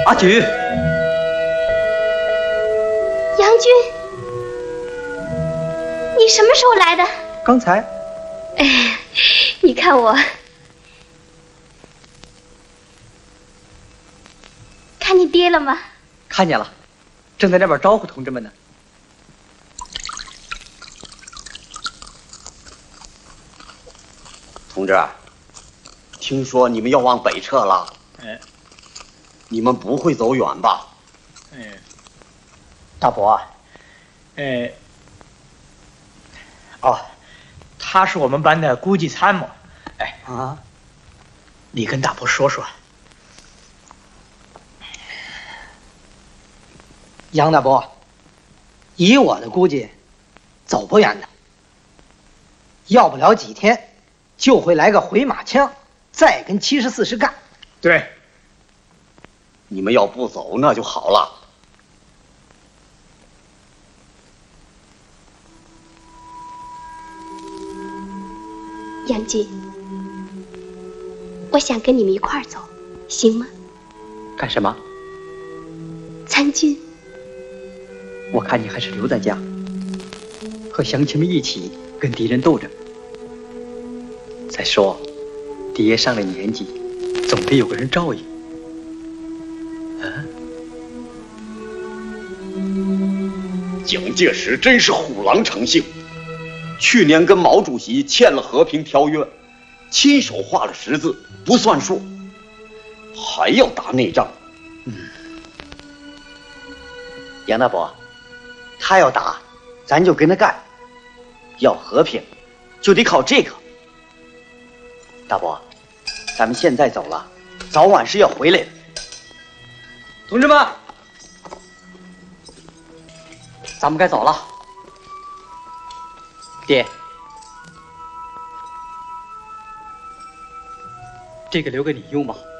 阿菊， 杨军，你什么时候来的？ 刚才。 哎，你看我，看你爹了吗？ 看见了，正在那边招呼同志们呢。 同志，听说你们要往北撤了？ 哎， 你们不会走远吧？ 哎， 大伯， 哦，他是我们班的估计参谋。哎啊， 你跟大伯说说。 杨大伯，以我的估计，走不远的，要不了几天，就会来个回马枪，再跟74师干。 对， 你们要不走那就好了。 杨军，我想跟你们一块儿走，行吗？ 干什么？ 参军。 我看你还是留在家，和乡亲们一起跟敌人斗着。再说，爹上了年纪，总得有个人照应。 蒋介石真是虎狼成性，去年跟毛主席签了和平条约，亲手画了十字不算数，还要打内仗。 杨大伯，他要打，咱就跟他干；要和平，就得靠这个。大伯，咱们现在走了，早晚是要回来的。同志们，咱们该走了。爹，这个留给你用吧。